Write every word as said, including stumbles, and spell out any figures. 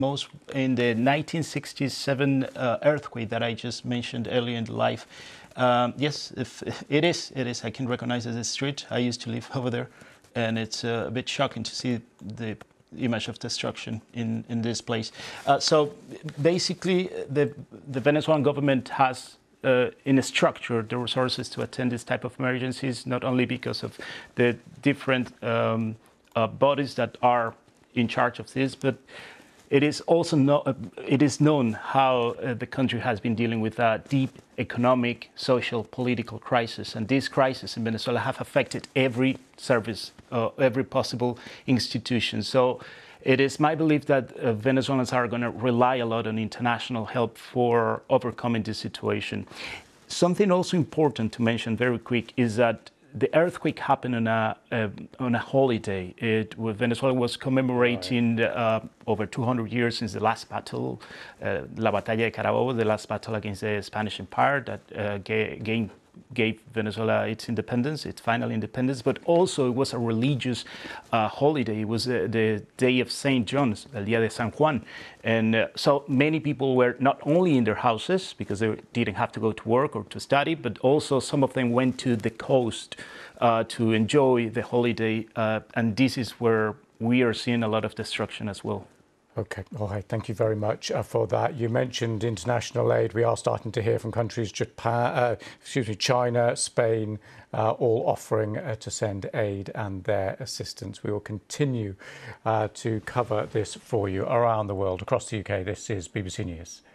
most in the nineteen sixty-seven uh, earthquake that I just mentioned earlier in life. Um, yes, if it is, it is. I can recognize it as a street. I used to live over there, and it's uh, a bit shocking to see the image of destruction in, in this place. Uh, so basically, the, the Venezuelan government has uh, in a structure the resources to attend this type of emergencies, not only because of the different um, uh, bodies that are in charge of this, but it is also no, uh, it is known how uh, the country has been dealing with a deep economic, social, political crisis, and these crises in Venezuela have affected every service, uh, every possible institution. So it is my belief that uh, Venezuelans are going to rely a lot on international help for overcoming this situation. Something also important to mention very quick is that the earthquake happened on a uh, on a holiday. It, Venezuela was commemorating uh, over two hundred years since the last battle, uh, La Batalla de Carabobo, the last battle against the Spanish Empire that uh, gave, gave Venezuela its independence, its final independence. But also it was a religious uh, holiday. It was uh, the day of Saint John's, El Día de San Juan. And uh, so many people were not only in their houses because they didn't have to go to work or to study, but also some of them went to the coast uh, to enjoy the holiday. Uh, and this is where we are seeing a lot of destruction as well. Okay, all right. Thank you very much uh, for that. You mentioned international aid. We are starting to hear from countries, Japan, uh, excuse me, China, Spain, uh, all offering uh, to send aid and their assistance. We will continue uh, to cover this for you around the world, across the U K. This is B B C News.